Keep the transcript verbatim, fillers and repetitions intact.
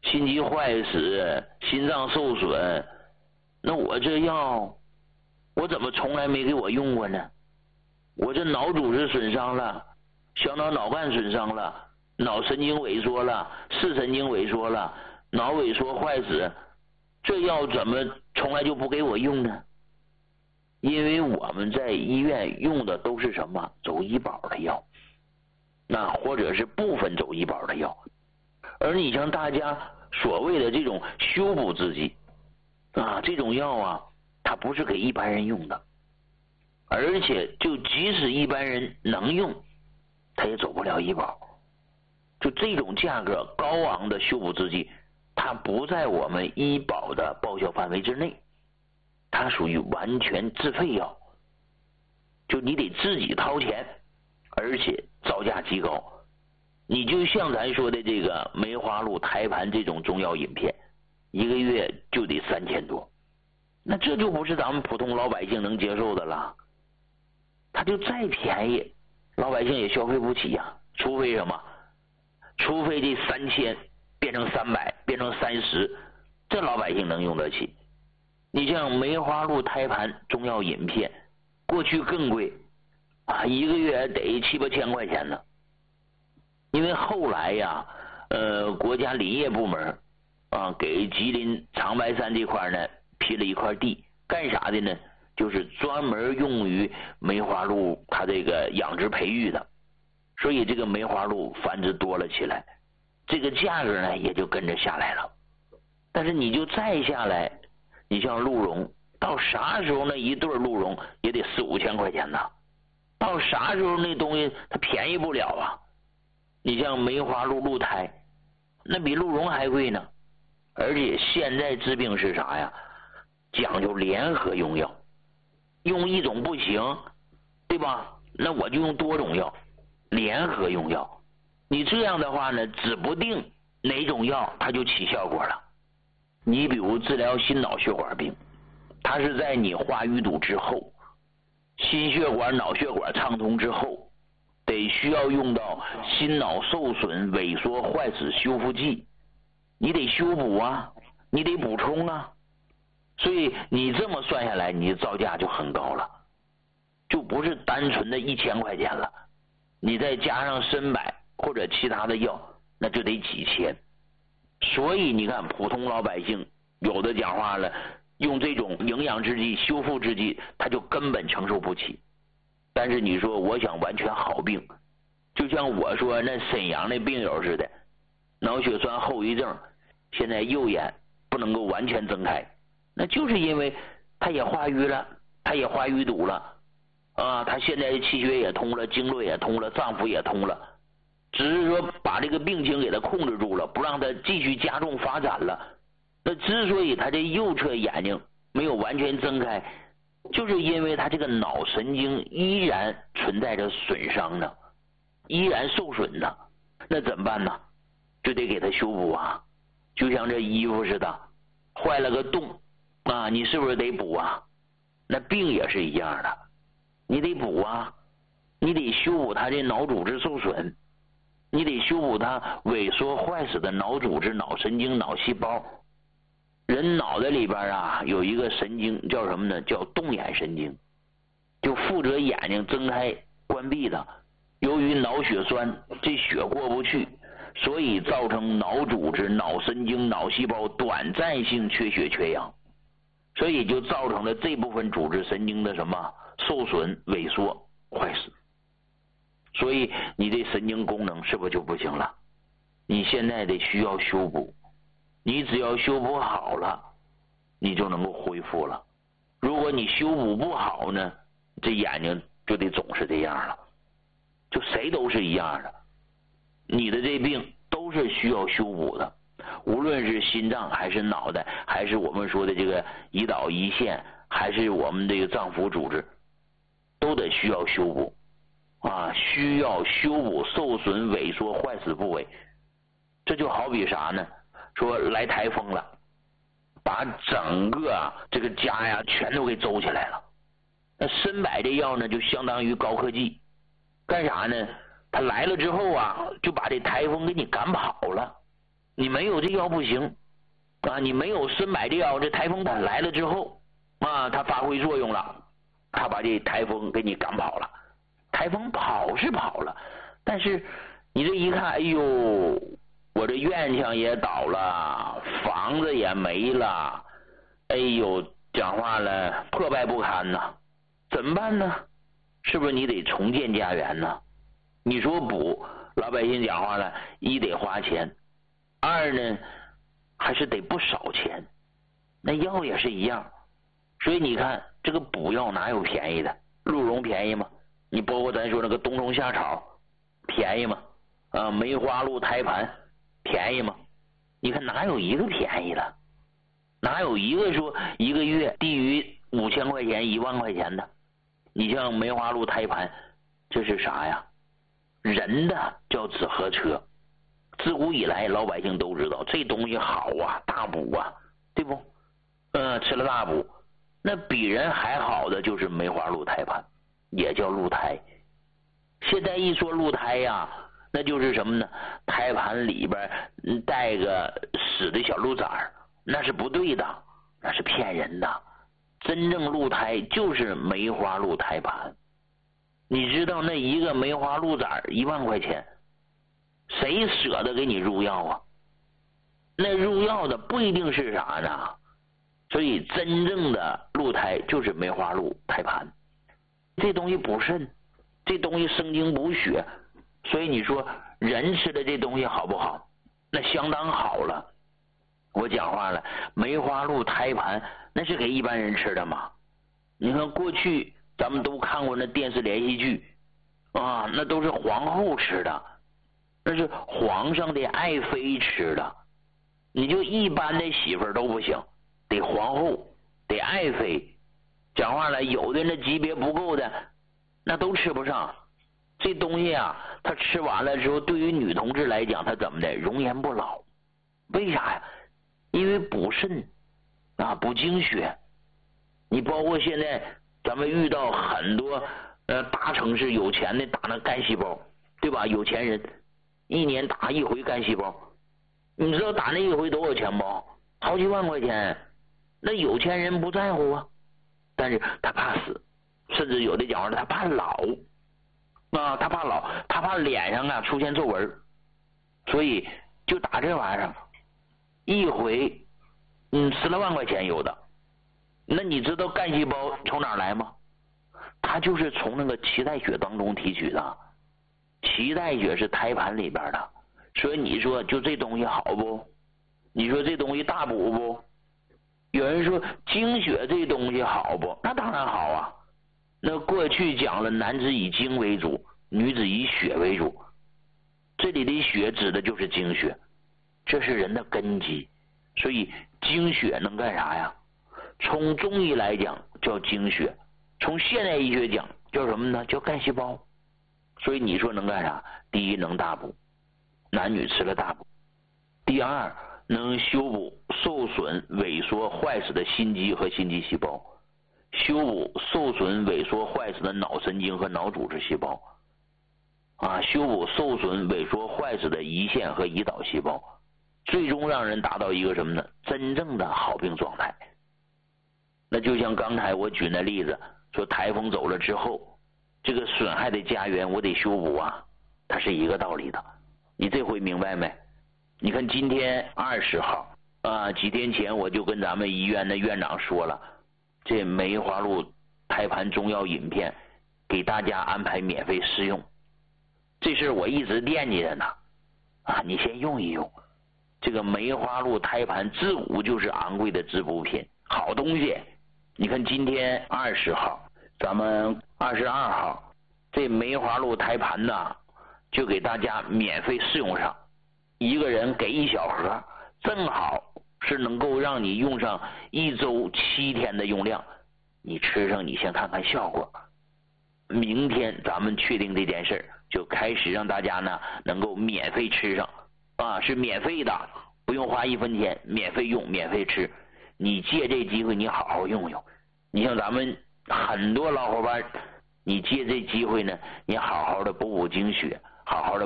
心肌坏死、心脏受损，那我这药，我怎么从来没给我用过呢？我这脑组织损伤了，小脑脑干损伤了，脑神经萎缩了，视神经萎缩了，脑萎缩坏死，这药怎么从来就不给我用呢？因为我们在医院用的都是什么走医保的药，那或者是部分走医保的药，而你像大家所谓的这种修补制剂啊，这种药啊，它不是给一般人用的，而且就即使一般人能用，他也走不了医保。就这种价格高昂的修补制剂，它不在我们医保的报销范围之内，它属于完全自费药，就你得自己掏钱，而且造价极高。你就像咱说的这个梅花鹿胎盘这种中药饮片，一个月就得三千多，那这就不是咱们普通老百姓能接受的了。它就再便宜，老百姓也消费不起呀、啊。除非什么？除非这三千变成三百，变成三十，这老百姓能用得起。你像梅花鹿胎盘中药饮片，过去更贵啊，一个月得七八千块钱呢。因为后来呀，呃，国家林业部门啊，给吉林长白山这块呢批了一块地，干啥的呢？就是专门用于梅花鹿它这个养殖培育的，所以这个梅花鹿繁殖多了起来，这个价格呢也就跟着下来了。但是你就再下来，你像鹿茸，到啥时候那一对鹿茸也得四五千块钱呢？到啥时候那东西它便宜不了啊？你像梅花鹿鹿胎，那比鹿茸还贵呢。而且现在治病是啥呀？讲究联合用药，用一种不行，对吧？那我就用多种药，联合用药。你这样的话呢，指不定哪种药它就起效果了。你比如治疗心脑血管病，它是在你化淤堵之后，心血管脑血管畅通之后，得需要用到心脑受损萎缩坏死修复剂，你得修补啊，你得补充啊。所以你这么算下来，你的造价就很高了，就不是单纯的一千块钱了，你再加上参柏或者其他的药，那就得几千。所以你看普通老百姓有的讲话了，用这种营养制剂修复制剂他就根本承受不起。但是你说我想完全好病，就像我说那沈阳那病友似的，脑血栓后遗症，现在右眼不能够完全睁开，那就是因为他也化瘀了，他也化淤堵了啊，他现在气血也通了，经络也通了，脏腑也通了，只是说把这个病情给他控制住了，不让他继续加重发展了。那之所以他这右侧眼睛没有完全睁开，就是因为他这个脑神经依然存在着损伤呢，依然受损呢。那怎么办呢？就得给他修补啊，就像这衣服似的，坏了个洞啊，你是不是得补啊？那病也是一样的，你得补啊，你得修补他这脑组织受损，你得修补他萎缩坏死的脑组织、脑神经、脑细胞。人脑袋里边啊有一个神经叫什么呢？叫动眼神经，就负责眼睛睁开关闭的。由于脑血栓，这血过不去，所以造成脑组织、脑神经、脑细胞短暂性缺血缺氧，所以就造成了这部分组织神经的什么受损、萎缩、坏死。所以你这神经功能是不是就不行了？你现在得需要修补，你只要修补好了，你就能够恢复了。如果你修补不好呢，这眼睛就得总是这样了。就谁都是一样的，你的这病都是需要修补的，无论是心脏还是脑袋，还是我们说的这个胰岛胰腺，还是我们这个脏腑组织，都得需要修补啊，需要修补受损萎缩坏死部位。这就好比啥呢？说来台风了，把整个啊这个家呀全都给周起来了。那参柏这药呢，就相当于高科技，干啥呢？它来了之后啊，就把这台风给你赶跑了。 你没有这药不行啊！你没有参柏这药，这台风来了之后啊，它发挥作用了，它把这台风给你赶跑了。台风跑是跑了，但是你这一看，哎呦，我这院墙也倒了，房子也没了，哎呦，讲话了，破败不堪呐，怎么办呢？是不是你得重建家园呢？你说补，老百姓讲话了，一得花钱，二呢还是得不少钱。那药也是一样，所以你看这个补药哪有便宜的？鹿茸便宜吗？你包括咱说那个冬虫夏草便宜吗？啊，梅花鹿胎盘便宜吗？你看哪有一个便宜的？哪有一个说一个月低于五千块钱一万块钱的？你像梅花鹿胎盘，这是啥呀？人的叫紫河车，自古以来老百姓都知道这东西好啊，大补啊，对不？呃，吃了大补。那比人还好的就是梅花鹿胎盘，也叫鹿胎。现在一说鹿胎呀，那就是什么呢？胎盘里边带个死的小鹿崽儿，那是不对的，那是骗人的。真正鹿胎就是梅花鹿胎盘。你知道那一个梅花鹿崽一万块钱，谁舍得给你入药啊？那入药的不一定是啥呢？所以真正的鹿胎就是梅花鹿胎盘。这东西补肾，这东西生精补血，所以你说人吃的这东西好不好？那相当好了。我讲话了，梅花鹿胎盘那是给一般人吃的吗？你看过去咱们都看过那电视连续剧啊，那都是皇后吃的，那是皇上的爱妃吃的。你就一般的媳妇儿都不行，得皇后，得爱妃。讲话了，有的那级别不够的，那都吃不上。这东西啊，他吃完了之后，对于女同志来讲，他怎么的？容颜不老。为啥呀？因为补肾啊，补精血。你包括现在咱们遇到很多呃大城市有钱的打那干细胞，对吧？有钱人一年打一回干细胞，你知道打那一回多少钱不？好几万块钱。那有钱人不在乎啊，但是他怕死，甚至有的讲话他怕老啊，他怕老，他怕脸上啊出现皱纹，所以就打这玩意儿，一回嗯十来万块钱有的。那你知道干细胞从哪儿来吗？它就是从那个脐带血当中提取的，脐带血是胎盘里边的，所以你说就这东西好不？你说这东西大补不？有人说精血这东西好不？那当然好啊。那过去讲了，男子以精为主，女子以血为主，这里的血指的就是精血，这是人的根基。所以精血能干啥呀？从中医来讲叫精血，从现代医学讲叫什么呢？叫干细胞。所以你说能干啥？第一能大补，男女吃了大补。第二能修补受损萎缩坏死的心肌和心肌细胞，修补受损萎缩坏死的脑神经和脑组织细胞啊，修补受损萎缩坏死的胰腺和胰岛细胞，最终让人达到一个什么呢？真正的好病状态。那就像刚才我举那例子，说台风走了之后，这个损害的家园我得修补啊，它是一个道理的。你这回明白没？你看今天二十号啊，几天前我就跟咱们医院的院长说了，这梅花鹿胎盘中药饮片给大家安排免费试用，这事我一直惦记着呢啊，你先用一用。这个梅花鹿胎盘自古就是昂贵的滋补品，好东西。你看今天二十号，咱们二十二号，这梅花鹿胎盘呢，就给大家免费试用上，一个人给一小盒，正好是能够让你用上一周七天的用量，你吃上你先看看效果。明天咱们确定这件事，就开始让大家呢能够免费吃上啊，是免费的，不用花一分钱，免费用，免费吃。你借这机会你好好用用。你像咱们很多老伙伴，你借这机会呢，你好好的补补精血，好好的